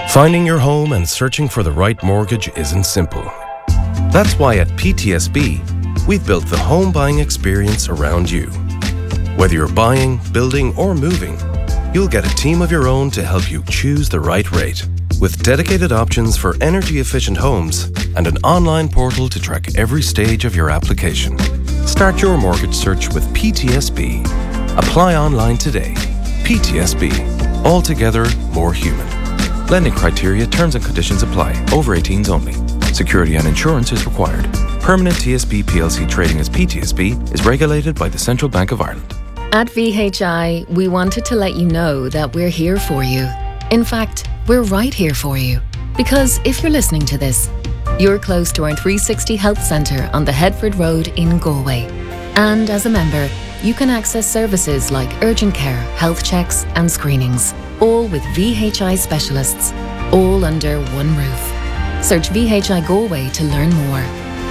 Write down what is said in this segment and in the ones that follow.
Finding your home and searching for the right mortgage isn't simple. That's why at PTSB, we've built the home buying experience around you. Whether you're buying, building, or moving, you'll get a team of your own to help you choose the right rate. With dedicated options for energy-efficient homes and an online portal to track every stage of your application. Start your mortgage search with PTSB. Apply online today. PTSB. Altogether more human. Lending criteria, terms and conditions apply. Over 18s only. Security and insurance is required. Permanent TSB PLC trading as PTSB is regulated by the Central Bank of Ireland. At VHI, we wanted to let you know that we're here for you. In fact, we're right here for you. Because if you're listening to this, you're close to our 360 Health Centre on the Headford Road in Galway. And as a member, you can access services like urgent care, health checks and screenings, all with VHI specialists, all under one roof. Search VHI Galway to learn more.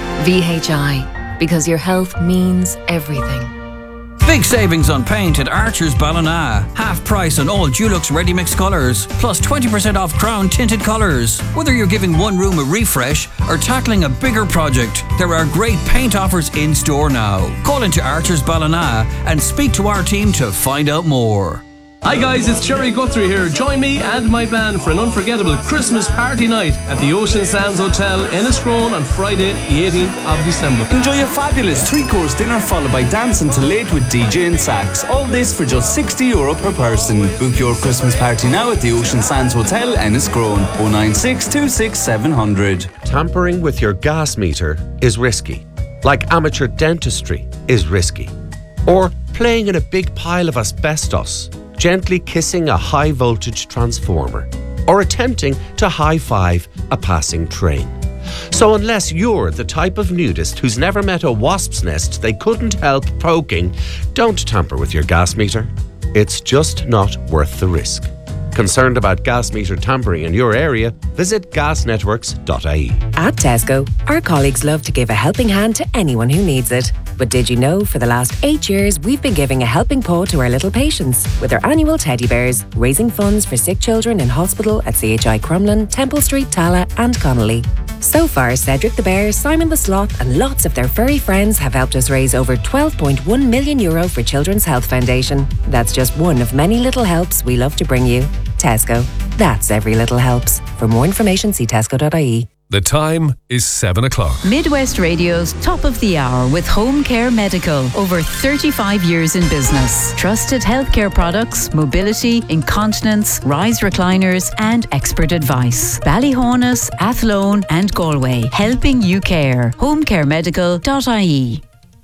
VHI, because your health means everything. Big savings on paint at Archer's Ballina. Half price on all Dulux Ready Mix colours, plus 20% off Crown tinted colours. Whether you're giving one room a refresh or tackling a bigger project, there are great paint offers in store now. Call into Archer's Ballina and speak to our team to find out more. Hi guys, it's Jerry Guthrie here. Join me and my band for an unforgettable Christmas party night at the Ocean Sands Hotel in Enniscrone on Friday, the 18th of December. Enjoy a fabulous 3-course dinner followed by dancing till late with DJ and sax. All this for just €60 per person. Book your Christmas party now at the Ocean Sands Hotel, Enniscrone. 096 26 700. Tampering with your gas meter is risky. Like amateur dentistry is risky. Or playing in a big pile of asbestos. Gently kissing a high-voltage transformer, or attempting to high-five a passing train. So unless you're the type of nudist who's never met a wasp's nest they couldn't help poking, don't tamper with your gas meter. It's just not worth the risk. Concerned about gas meter tampering in your area? Visit gasnetworks.ie. At Tesco, our colleagues love to give a helping hand to anyone who needs it. But did you know for the last 8 years we've been giving a helping paw to our little patients with our annual teddy bears, raising funds for sick children in hospital at CHI Crumlin, Temple Street, Tala and Connolly. So far, Cedric the Bear, Simon the Sloth and lots of their furry friends have helped us raise over €12.1 million for Children's Health Foundation. That's just one of many little helps we love to bring you. Tesco. That's every little helps. For more information, see tesco.ie. The time is 7 o'clock. Midwest Radio's Top of the Hour with Home Care Medical. Over 35 years in business. Trusted healthcare products, mobility, incontinence, rise recliners and expert advice. Ballyhonus, Athlone and Galway. Helping you care. homecaremedical.ie.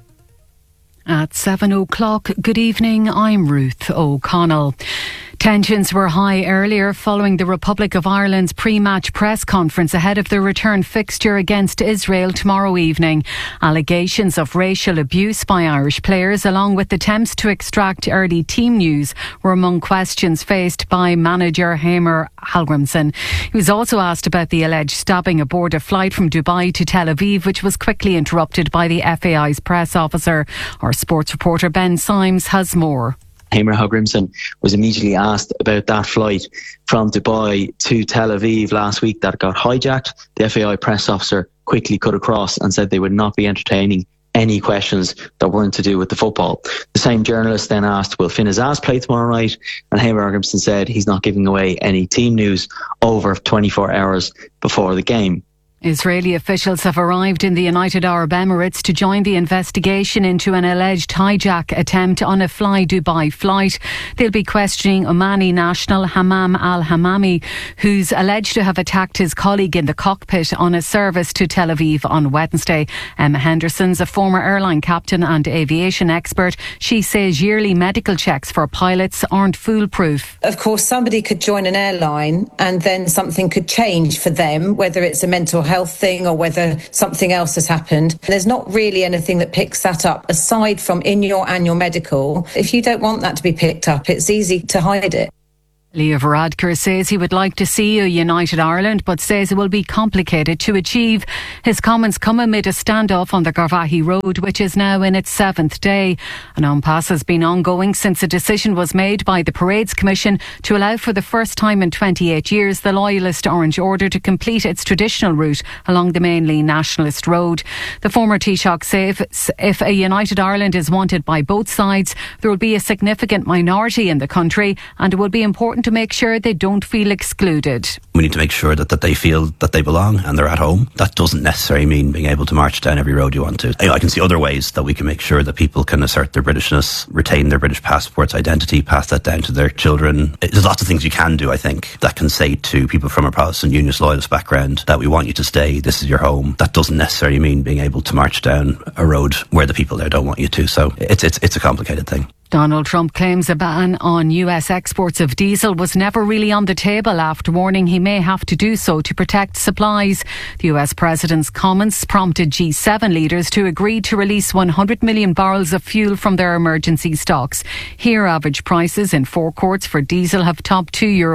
At 7 o'clock, good evening, I'm Ruth O'Connell. Tensions were high earlier following the Republic of Ireland's pre-match press conference ahead of the return fixture against Israel tomorrow evening. Allegations of racial abuse by Irish players, along with attempts to extract early team news, were among questions faced by manager Heimir Hallgrímsson. He was also asked about the alleged stabbing aboard a flight from Dubai to Tel Aviv, which was quickly interrupted by the FAI's press officer. Our sports reporter Ben Symes has more. Heimir Hallgrímsson was immediately asked about that flight from Dubai to Tel Aviv last week that got hijacked. The FAI press officer quickly cut across and said they would not be entertaining any questions that weren't to do with the football. The same journalist then asked, will Finn Azaz play tomorrow night? And Heimir Hallgrímsson said he's not giving away any team news over 24 hours before the game. Israeli officials have arrived in the United Arab Emirates to join the investigation into an alleged hijack attempt on a Fly Dubai flight. They'll be questioning Omani national Hammam al-Hammami, who's alleged to have attacked his colleague in the cockpit on a service to Tel Aviv on Wednesday. Emma Henderson's a former airline captain and aviation expert. She says yearly medical checks for pilots aren't foolproof. Of course, somebody could join an airline and then something could change for them, whether it's a mental health thing or whether something else has happened. There's not really anything that picks that up aside from in your annual medical. If you don't want that to be picked up, it's easy to hide it. Leo Varadkar says he would like to see a united Ireland, but says it will be complicated to achieve. His comments come amid a standoff on the Garvaghey Road, which is now in its 7th day. An impasse has been ongoing since a decision was made by the Parades Commission to allow for the first time in 28 years the Loyalist Orange Order to complete its traditional route along the mainly nationalist road. The former Taoiseach says if a united Ireland is wanted by both sides, there will be a significant minority in the country, and it will be important to make sure they don't feel excluded. We need to make sure that they feel that they belong and they're at home. That doesn't necessarily mean being able to march down every road you want to. I can see other ways that we can make sure that people can assert their Britishness, retain their British passports, identity, pass that down to their children. There's lots of things you can do, I think, that can say to people from a Protestant Unionist Loyalist background that we want you to stay, this is your home. That doesn't necessarily mean being able to march down a road where the people there don't want you to. So it's a complicated thing. Donald Trump claims a ban on US exports of diesel was never really on the table after warning he may have to do so to protect supplies. The US president's comments prompted G7 leaders to agree to release 100 million barrels of fuel from their emergency stocks. Here, average prices in forecourts for diesel have topped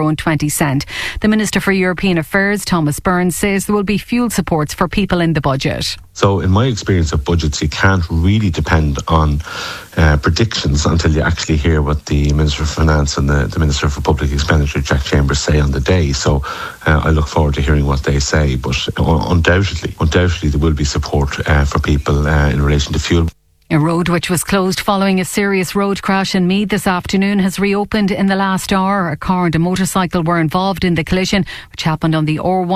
€2.20. The Minister for European Affairs, Thomas Burns, says there will be fuel supports for people in the budget. So in my experience of budgets, you can't really depend on predictions until you actually hear what the Minister of Finance and the Minister for Public Expenditure, Jack Chambers, say on the day. So I look forward to hearing what they say. But undoubtedly there will be support for people in relation to fuel. A road which was closed following a serious road crash in Meath this afternoon has reopened in the last hour. A car and a motorcycle were involved in the collision, which happened on the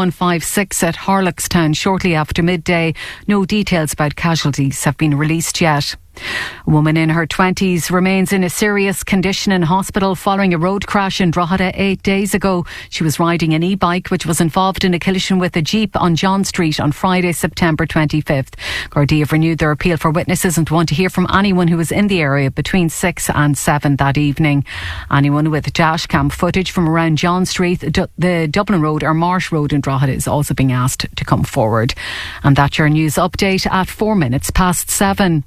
R156 at Harlockstown shortly after midday. No details about casualties have been released yet. A woman in her 20s remains in a serious condition in hospital following a road crash in Drogheda 8 days ago. She was riding an e-bike which was involved in a collision with a Jeep on John Street on Friday, September 25th. Gardaí have renewed their appeal for witnesses and want to hear from anyone who was in the area between 6 and 7 that evening. Anyone with dashcam footage from around John Street, the Dublin Road or Marsh Road in Drogheda is also being asked to come forward. And that's your news update at 7:04.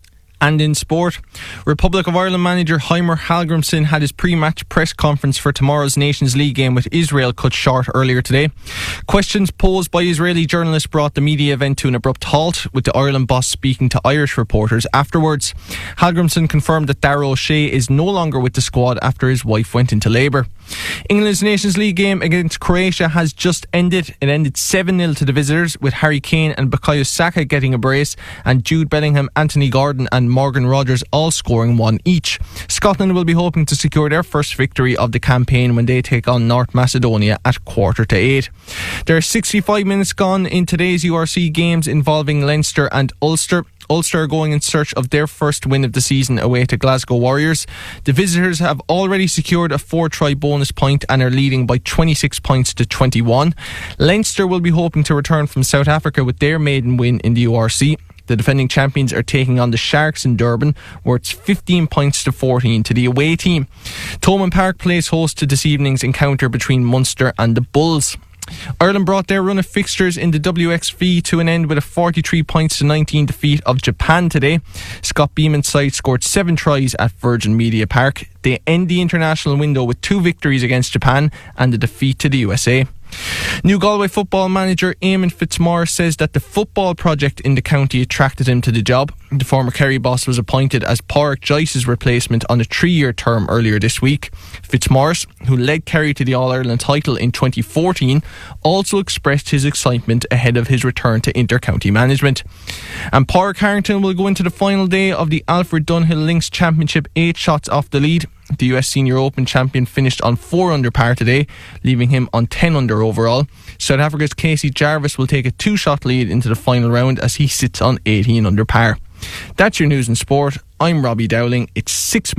And in sport, Republic of Ireland manager Heimer Hallgrimsson had his pre-match press conference for tomorrow's Nations League game with Israel cut short earlier today. Questions posed by Israeli journalists brought the media event to an abrupt halt, with the Ireland boss speaking to Irish reporters afterwards. Hallgrimsson confirmed that Darragh O'Shea is no longer with the squad after his wife went into labour. England's Nations League game against Croatia has just ended. It ended 7-0 to the visitors, with Harry Kane and Bukayo Saka getting a brace, and Jude Bellingham, Anthony Gordon and Morgan Rogers all scoring one each. Scotland will be hoping to secure their first victory of the campaign when they take on North Macedonia at 7:45. There are 65 minutes gone in today's URC games involving Leinster and Ulster. Ulster are going in search of their first win of the season away to Glasgow Warriors. The visitors have already secured a 4-try bonus point and are leading by 26 points to 21. Leinster will be hoping to return from South Africa with their maiden win in the URC. The defending champions are taking on the Sharks in Durban, where it's 15 points to 14 to the away team. Thomond Park plays host to this evening's encounter between Munster and the Bulls. Ireland brought their run of fixtures in the WXV to an end with a 43 points to 19 defeat of Japan today. Scott Beeman's side scored 7 tries at Virgin Media Park. They end the international window with 2 victories against Japan and a defeat to the USA. New Galway football manager Eamon Fitzmaurice says that the football project in the county attracted him to the job. The former Kerry boss was appointed as Pádraig Joyce's replacement on a 3-year term earlier this week. Fitzmaurice, who led Kerry to the All-Ireland title in 2014, also expressed his excitement ahead of his return to inter-county management. And Pádraig Harrington will go into the final day of the Alfred Dunhill Links Championship 8 shots off the lead. The US Senior Open champion finished on 4 under par today, leaving him on 10 under overall. South Africa's Casey Jarvis will take a 2-shot lead into the final round as he sits on 18 under par. That's your news and sport. I'm Robbie Dowling. It's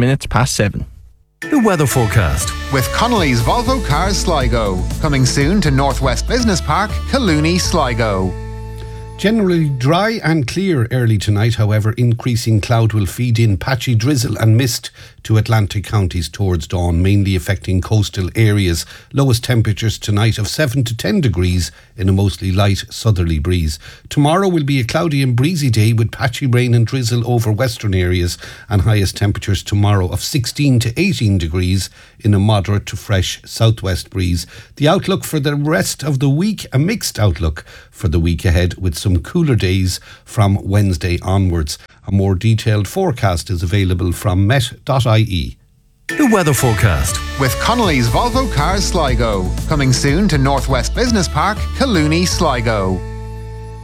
7:06. The weather forecast with Connolly's Volvo Cars Sligo, coming soon to Northwest Business Park, Collooney, Sligo. Generally dry and clear early tonight, however, increasing cloud will feed in patchy drizzle and mist to Atlantic counties towards dawn, mainly affecting coastal areas. Lowest temperatures tonight of 7 to 10 degrees in a mostly light southerly breeze. Tomorrow will be a cloudy and breezy day with patchy rain and drizzle over western areas, and highest temperatures tomorrow of 16 to 18 degrees in a moderate to fresh southwest breeze. The outlook for the rest of the week, a mixed outlook for the week ahead with some cooler days from Wednesday onwards. A more detailed forecast is available from met.ie. The weather forecast with Connolly's Volvo Cars Sligo. Coming soon to Northwest Business Park, Collooney, Sligo.